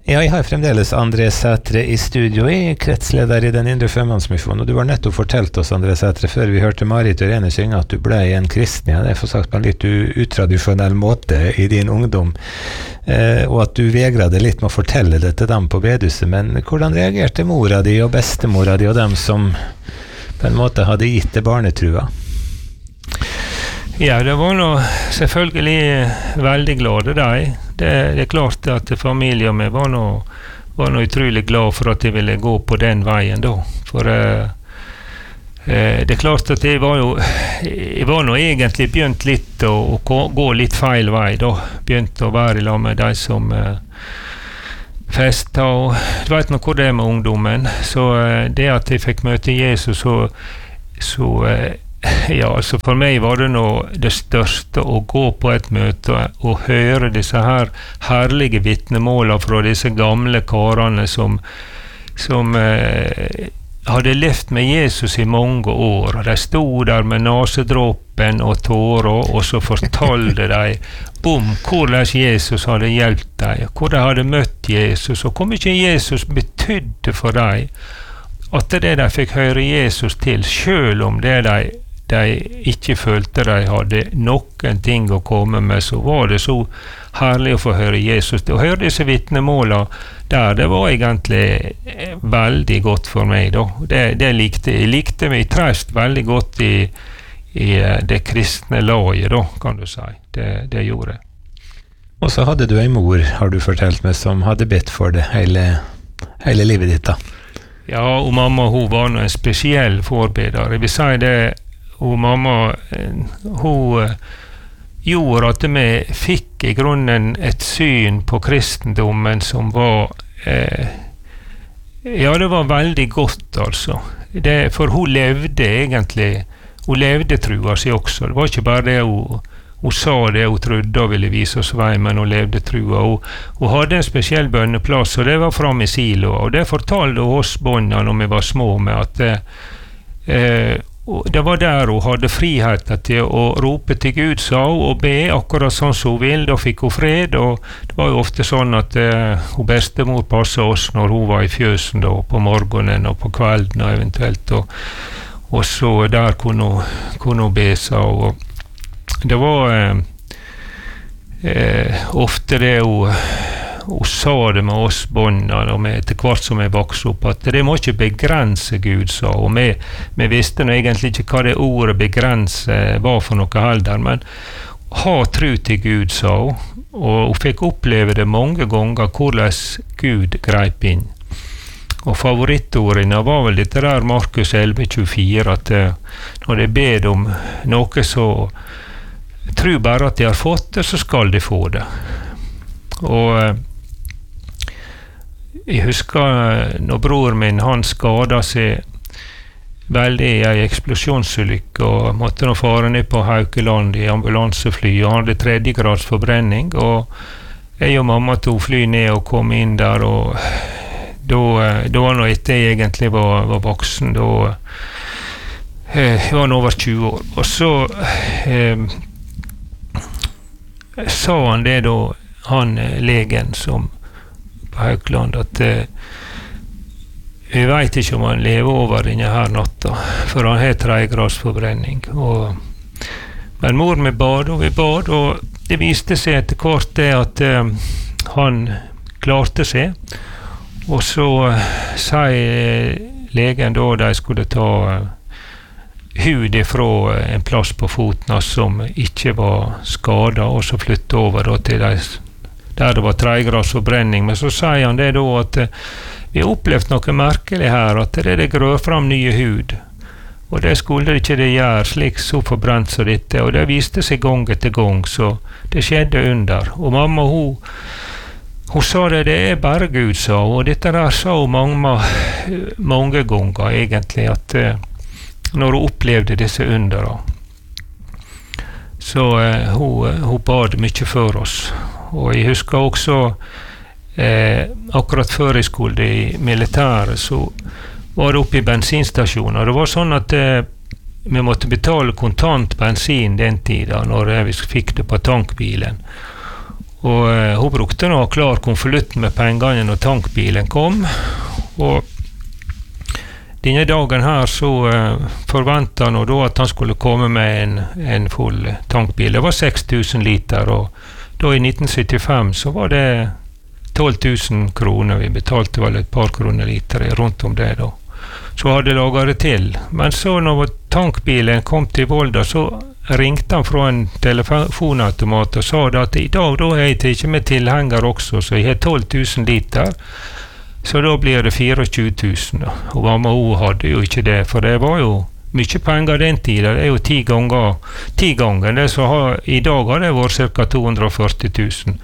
Ja, jeg har fremdeles André Sætre i studio, jeg er kretsleder i den indre Fømannsmisjonen, og du har nettopp fortalt oss, André Sætre, før vi hørte Marit Irene synge at du ble en kristen, ja, det er for sagt på en litt utradisjonell måte i din ungdom, og at du vegret deg litt med å fortelle det til dem på bedehuset, men hvordan reagerte mora di og bestemora di og dem som på en måte hadde gitt det barnetrua? Ja, det var nå selvfølgelig veldig glade de. Det er klart at familien min var nå utrolig glad for at jeg ville gå på den veien da. For det er klart at jeg var nå egentlig begynt litt å gå litt feil vei da. Begynt å være i lag med de som festa, og du vet nå hvor det er med ungdommen. Så det at jeg fikk møte Jesus, så ja, altså for meg var det nå det største å gå på et møte og høre disse her herlige vitnemålene fra disse gamle karene som hadde levd med Jesus i mange år. De stod der med nasedråpen og tårer, og så fortalte de om hvordan Jesus hadde hjulpet dem, hvor de hadde møtt Jesus, og hvor mye Jesus betydde for dem. At det de fikk høre Jesus til, selv om det de ikke følte de hadde noen ting å komme med, så var det så herlig å få høre Jesus. Å høre disse vitnemålene der, det var egentlig veldig godt for meg da. Det likte jeg. Likte meg trøst veldig godt i det kristne laget da, kan du si. Det gjorde jeg. Og så hadde du en mor, har du fortalt meg, som hadde bedt for det hele livet ditt da. Ja, og mamma, hun var en spesiell forbeder. Jeg vil si det, og mamma, hun gjorde at vi fikk i grunnen et syn på kristendommen som var, ja, det var veldig godt, altså. For hun levde egentlig, hun levde trua si også. Det var ikke bare det hun sa det hun trodde og ville vise oss vei, men hun levde trua. Hun hadde en spesiell bønneplass, og det var fram i siloa, og det fortalte oss bånda når vi var små med at det var der hun hadde friheten til å rope til Gud, sa hun, og be akkurat sånn som hun vil. Da fikk hun fred, og det var jo ofte sånn at hun bestemor passet oss når hun var i fjøsen da, på morgenen og på kvelden og eventuelt, og så der kunne hun be, sa hun. Og det var ofte det hun sa det med oss bånda, og etter hvert som jeg vokste opp, at det må ikke begrense Gud, sa hun. Og vi visste nå egentlig ikke hva det ordet begrense var for noe heller, men ha tro til Gud, sa hun, og hun fikk oppleve det mange ganger hvordan Gud greip inn. Og favorittordene var vel dette der Markus 11,24, at når de ber om noe, så tro bare at de har fått det, så skal de få det. Og jeg husker når bror min, han skadet seg veldig i en eksplosjonsulykke og måtte nå fare ned på Haukeland i ambulansefly, og han hadde 3. grads forbrenning, og jeg og mamma tog fly ned og kom inn der, og da var nå etter jeg egentlig var voksen, da jeg var nå over 20 år, og så sa han det da, han legen som på Haukeland, at vi vet ikke om han lever over denne her natta, for han har 3 grads forbrenning. Men mor mi bad, og vi bad, og det viste seg etter hvert det at han klarte seg, og så sier legen da de skulle ta hud ifra en plass på foten som ikke var skadet, og så flytte over da, til der det var 3 grads forbrenning. Men så sier han det da at vi har opplevd noe merkelig her, at det grør fram nye hud, og det skulle ikke det gjøre slik så forbrent som dette, og det viste seg gang etter gang, så det skjedde under. Og mamma, hun sa det er bare Gud, sa hun, og dette der sa hun mange ganger egentlig, at når hun opplevde disse undera, så hun bad mye for oss. Og jeg husker også akkurat før jeg skulle i militæret, så var det oppe i bensinstasjoner. Det var sånn at vi måtte betale kontant bensin den tiden når vi fikk det på tankbilen. Og hun brukte nå klar konvolutten med pengene når tankbilen kom, og denne dagen her så forventet han da at han skulle komme med en full tankbil. Det var 6000 liter, og da i 1975 så var det 12 000 kroner. Vi betalte vel et par kroner liter rundt om det da. Så hadde laget det til. Men så når tankbilen kom til Volda, så ringte han fra en telefonautomat og sa at i dag da har jeg ikke med tilhenger også, så jeg har 12 000 liter, så da blir det 24 000. Og mamma hun hadde jo ikke det, for det var jo mye penger den tiden. Det er jo 10 ganger det, så i dag har det vært ca. 240 000.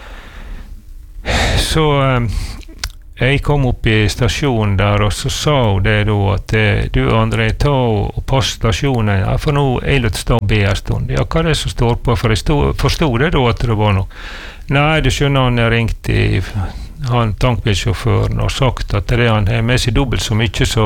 Så jeg kom opp i stasjonen der, og så sa hun det da, at du André, ta og pass stasjonen, ja, for nå er jeg litt stå og be en stund. Ja, hva er det som står på? For jeg forstod det da at det var noe. Nei, du skjønner, han ringte han tankbilsjåføren og sagt at det han har med seg dobbelt så mye, så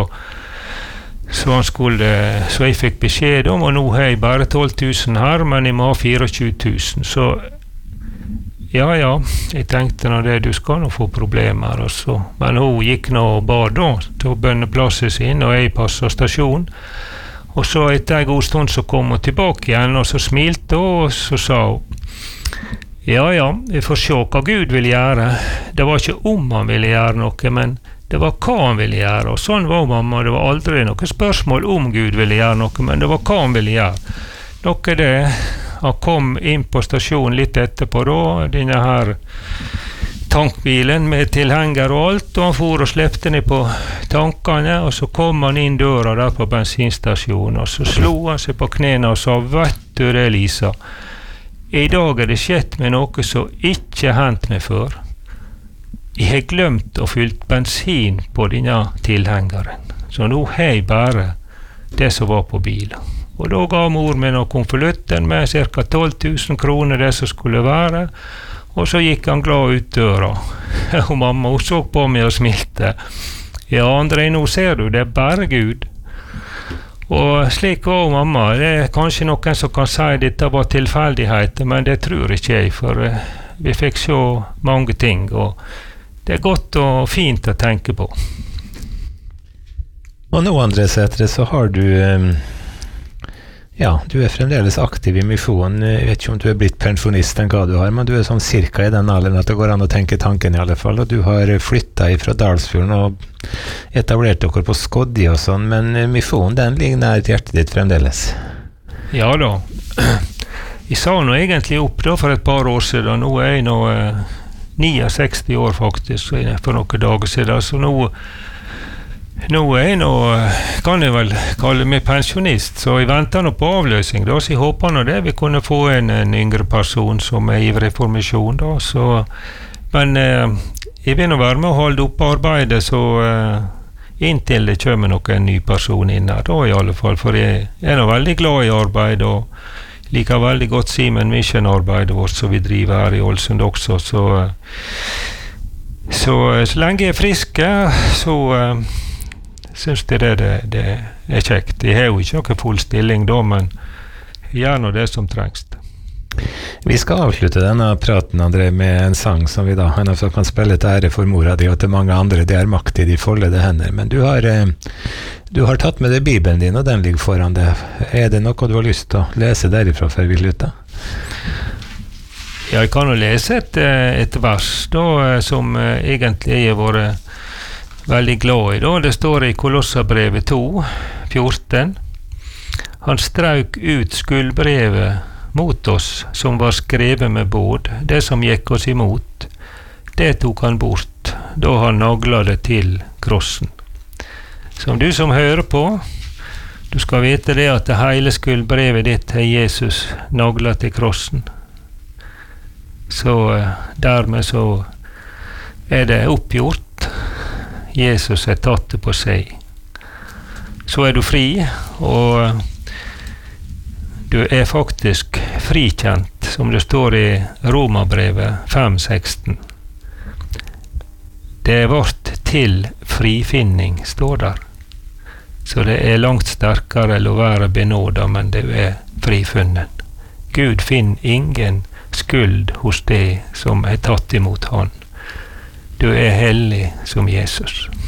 jeg fikk beskjed om, og nå har jeg bare 12 000 her, men jeg må ha 24 000. Så ja, jeg tenkte nå det, du skal nå få problemer også. Men hun gikk nå og bar da, til bønneplasset sin, og jeg passet stasjon. Og så etter en god stund så kom hun tilbake igjen, og så smilte hun, og så sa hun, ja, vi får se hva Gud vil gjøre. Det var ikke om han ville gjøre noe, men det var hva han ville gjøre. Og sånn var mamma, det var aldri noe spørsmål om Gud ville gjøre noe, men det var hva han ville gjøre. Noe det, han kom inn på stasjonen litt etterpå da, denne her tankbilen med tilhenger og alt, og han for og slepte ned på tankene, og så kom han inn døra der på bensinstasjonen, og så slo han seg på knene og sa, vet du det, Lisa, i dag er det skjedd med noe som ikke hendt meg før. Jeg har glemt å fylle bensin på denne tilhengeren, så nå har jeg bare det som var på bilen. Og da ga mor meg noen konvolutten med ca. 12 000 kroner det som skulle være, og så gikk han glad ut døra. Og mamma hun så på meg og smilte. Ja, André, nå ser du, det er bare Gud. Og slik var mamma. Det er kanskje noen som kan si dette var tilfeldigheter, men det tror ikke jeg, for vi fikk se mange ting, og det er godt og fint å tenke på. Og nå, André Sætre, så har du du er fremdeles aktiv i misjonen. Jeg vet ikke om du er blitt pensjonist enn hva du har, men du er sånn cirka i den alderen at det går an å tenke tanken i alle fall, og du har flyttet fra Dalsfjorden og etablert dere på Skodje og sånn, men misjonen den ligger nær hjertet ditt fremdeles. Ja da. Jeg sa nå egentlig opp da for et par år siden, nå er jeg nå 69 år faktisk, for noen dager siden, så nå er jeg nå, kan jeg vel kalle meg pensjonist, så jeg venter nå på avløsning da, så jeg håper nå det vi kunne få en yngre person som er ivrig for misjon da, så, men jeg vil nå være med å holde opp arbeidet, så inntil det kommer noen ny person inn her da i alle fall, for jeg er nå veldig glad i arbeid, og liker veldig godt Simen Mission-arbeidet vårt som vi driver her i Ålesund også, så lenge jeg er frisk, så synes det er kjekt. Jeg har jo ikke noen full stilling da, men jeg gjør nå det som trengs. Vi skal avslutte denne praten, André, med en sang som vi da kan spille til ære for mora di og til mange andre. Det er makt i de foldede hender. Men du har tatt med deg Bibelen din, og den ligger foran deg. Er det noe du har lyst til å lese derifra før vi slutter? Ja, jeg kan jo lese et vers da, som egentlig har vært veldig glad i da. Det står i Kolossabrevet 2, 14. Han strauk ut skuldbrevet mot oss som var skrevet med båd. Det som gikk oss imot, det tok han bort da han naglet det til krossen. Som du som hører på, du skal vite det at det hele skuldbrevet ditt er Jesus naglet til krossen. Så dermed så er det oppgjort. Jesus har tatt det på seg. Så er du fri, og du er faktisk frikjent, som det står i Romabrevet 5:16. Det er vårt til frifinning, står der. Så det er langt sterkere å være benådet, men det er frifunnet. Gud finner ingen skyld hos deg som har tatt imot Han. Du er hellig som Jesus.